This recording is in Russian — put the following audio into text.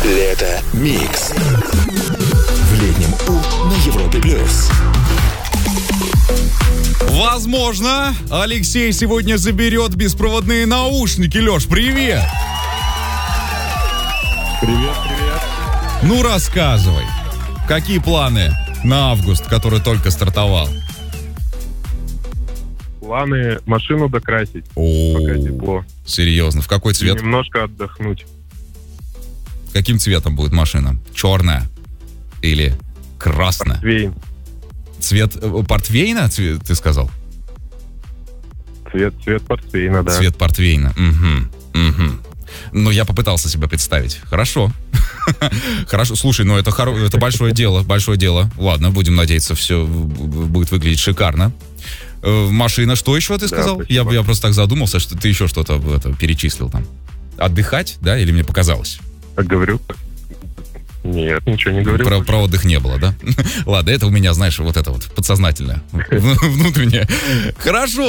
Лето Микс. В летнем У на Европе Плюс. Возможно, Алексей сегодня заберет беспроводные наушники. Леш, привет! Привет. Ну, рассказывай. Какие планы на август, который только стартовал? Планы машину докрасить, пока тепло. Серьезно, в какой цвет? И немножко отдохнуть. Каким цветом будет машина? Черная или красная? Портвейн. Цвет портвейна, ты сказал? Цвет портвейна, да. Цвет портвейна. Угу. Ну, я попытался себе представить. Хорошо. Хорошо. Слушай, ну это большое дело. Ладно, будем надеяться, все будет выглядеть шикарно. Машина, что еще ты сказал? Я просто так задумался, что ты еще что-то перечислил там. Отдыхать, да, или мне показалось? Говорю. Нет, ничего не говорю. Про отдых не было, да? Ладно, это у меня, знаешь, вот это вот подсознательное, внутреннее. Хорошо.